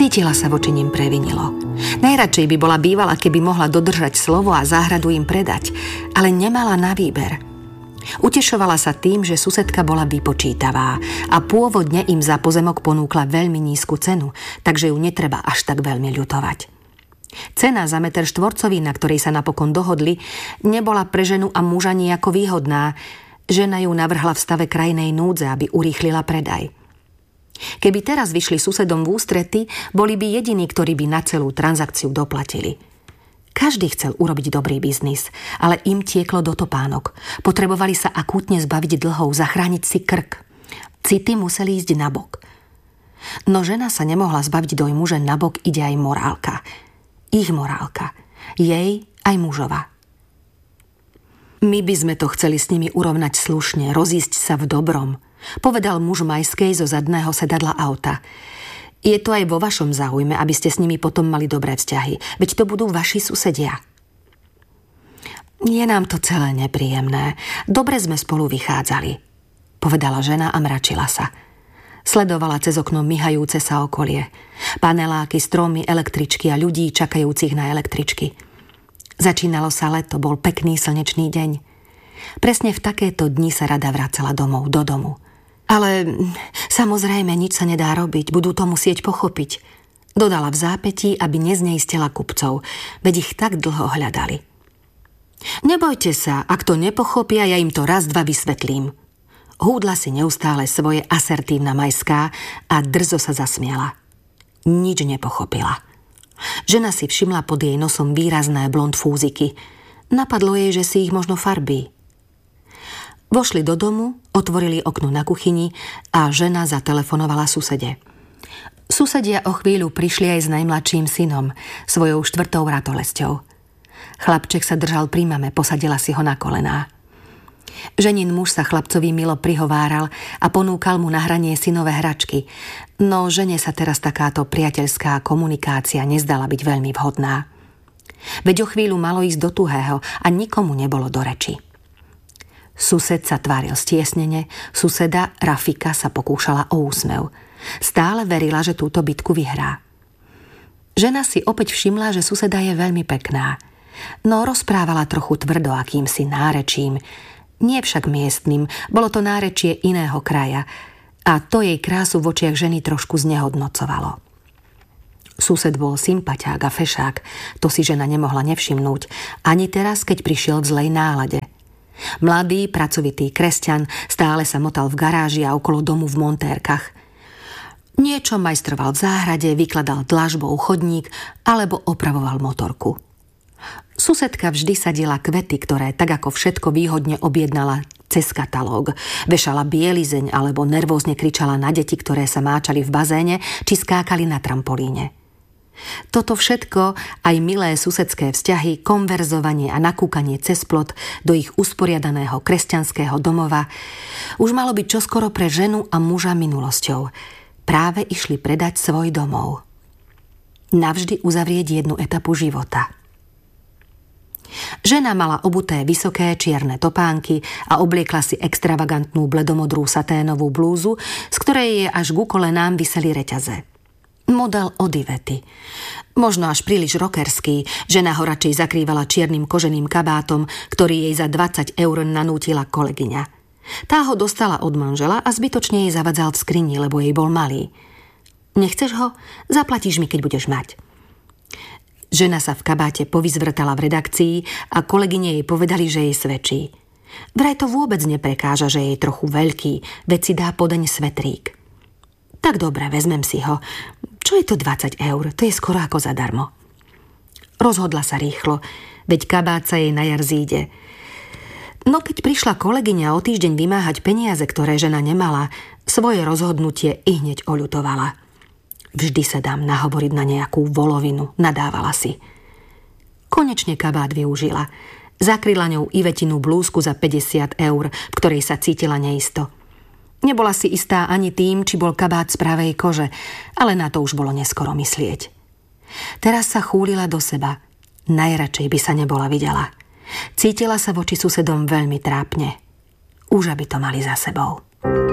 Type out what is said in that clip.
Cítila sa voči nim previnilo. Najradšej by bola bývala, keby mohla dodržať slovo a záhradu im predať, ale nemala na výber. Utešovala sa tým, že susedka bola vypočítavá a pôvodne im za pozemok ponúkla veľmi nízku cenu, takže ju netreba až tak veľmi ľutovať. Cena za meter štvorcový, na ktorej sa napokon dohodli, nebola pre ženu a muža nejako výhodná. Žena ju navrhla v stave krajnej núdze, aby urýchlila predaj. Keby teraz vyšli susedom v ústrety, boli by jediní, ktorí by na celú transakciu doplatili. Každý chcel urobiť dobrý biznis, ale im tieklo do topánok. Potrebovali sa akútne zbaviť dlhov, zachrániť si krk. City museli ísť nabok. No žena sa nemohla zbaviť dojmu, že nabok ide aj morálka. Ich morálka. Jej aj mužova. My by sme to chceli s nimi urovnať slušne, rozísť sa v dobrom, povedal muž Majskej zo zadného sedadla auta. Je to aj vo vašom záujme, aby ste s nimi potom mali dobré vzťahy, veď to budú vaši susedia. Je nám to celé nepríjemné. Dobre sme spolu vychádzali, povedala žena a mračila sa. Sledovala cez okno myhajúce sa okolie. Paneláky, stromy, električky a ľudí čakajúcich na električky. Začínalo sa leto, bol pekný slnečný deň. Presne v takéto dni sa rada vracala domov, do domu. Ale samozrejme nič sa nedá robiť, budú to musieť pochopiť. Dodala v zápätí, aby nezneistila kupcov, veď ich tak dlho hľadali. Nebojte sa, ak to nepochopia, ja im to raz, dva vysvetlím. Húdla si neustále svoje asertívna Majská a drzo sa zasmiala. Nič nepochopila. Žena si všimla pod jej nosom výrazné blond fúziky. Napadlo jej, že si ich možno farbí. Vošli do domu, otvorili okno na kuchyni a žena zatelefonovala susede. Susedia o chvíľu prišli aj s najmladším synom, svojou 4. ratolesťou. Chlapček sa držal pri mame, posadila si ho na kolená. Ženin muž sa chlapcovi milo prihováral a ponúkal mu na hranie synové hračky, no žene sa teraz takáto priateľská komunikácia nezdala byť veľmi vhodná. Veď o chvíľu malo ísť do tuhého a nikomu nebolo do reči. Sused sa tváril stiesnene, suseda Rafika sa pokúšala o úsmev. Stále verila, že túto bitku vyhrá. Žena si opäť všimla, že suseda je veľmi pekná, no rozprávala trochu tvrdo akýmsi nárečím, nie však miestnym, bolo to nárečie iného kraja a to jej krásu v očiach ženy trošku znehodnocovalo. Sused bol sympaťák a fešák, to si žena nemohla nevšimnúť, ani teraz, keď prišiel v zlej nálade. Mladý, pracovitý kresťan stále sa motal v garáži a okolo domu v montérkach. Niečo majstroval v záhrade, vykladal dlažbou chodník alebo opravoval motorku. Susedka vždy sadila kvety, ktoré tak ako všetko výhodne objednala cez katalóg. Vešala bielizeň alebo nervózne kričala na deti, ktoré sa máčali v bazéne či skákali na trampolíne. Toto všetko, aj milé susedské vzťahy, konverzovanie a nakúkanie cez plot do ich usporiadaného kresťanského domova už malo byť čoskoro pre ženu a muža minulosťou. Práve išli predať svoj domov. Navždy uzavrieť jednu etapu života. Žena mala obuté vysoké čierne topánky a obliekla si extravagantnú bledomodrú saténovú blúzu, z ktorej jej až ku kolenám viseli reťaze. Model od Ivety. Možno až príliš rockerský, žena ho radšej zakrývala čiernym koženým kabátom, ktorý jej za 20 eur nanútila kolegyňa. Tá ho dostala od manžela a zbytočne jej zavadzal v skrini, lebo jej bol malý. Nechceš ho? Zaplatíš mi, keď budeš mať. Žena sa v kabáte povyzvrtala v redakcii a kolegyne jej povedali, že jej svedčí. Vraj to vôbec neprekáža, že je trochu veľký, veď si dá podeň svetrík. Tak dobre, vezmem si ho. Čo je to 20 eur? To je skoro ako zadarmo. Rozhodla sa rýchlo, veď kabát sa jej na jar zíde. No keď prišla kolegyňa o týždeň vymáhať peniaze, ktoré žena nemala, svoje rozhodnutie ihneď oľutovala. Vždy sa dám nahovoriť na nejakú volovinu, nadávala si. Konečne kabát využila. Zakryla ňou Ivetinu blúzku za 50 eur, v ktorej sa cítila neisto. Nebola si istá ani tým, či bol kabát z pravej kože, ale na to už bolo neskoro myslieť. Teraz sa chúlila do seba. Najradšej by sa nebola videla. Cítila sa voči susedom veľmi trápne. Už aby to mali za sebou.